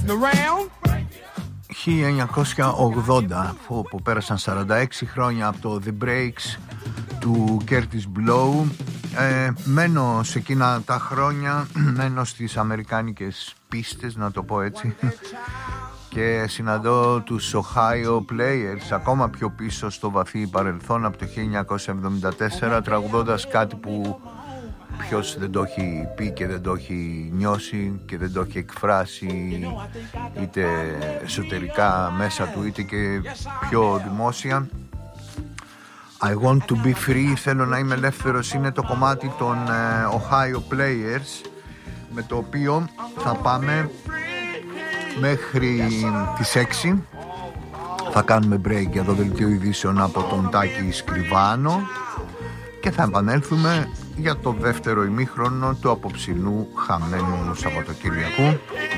1980, που πέρασαν 46 χρόνια από το The Breaks του Curtis Blow. Μένω σε εκείνα τα χρόνια, μένω στις αμερικάνικες πίστες, να το πω έτσι, και συναντώ τους Ohio Players ακόμα πιο πίσω στο βαθύ παρελθόν, από το 1974, τραγουδώντας κάτι που ποιος δεν το έχει πει και δεν το έχει νιώσει και δεν το έχει εκφράσει είτε εσωτερικά μέσα του είτε και πιο δημόσια. I want to be free, θέλω να είμαι ελεύθερος, είναι το κομμάτι των Ohio Players, με το οποίο θα πάμε μέχρι τις 6. Θα κάνουμε break για το δελτίο ειδήσεων από τον Τάκη Σκριβάνο και θα επανέλθουμε για το δεύτερο ημίχρονο του απόψινού χαμένου Σαββατοκύριακου.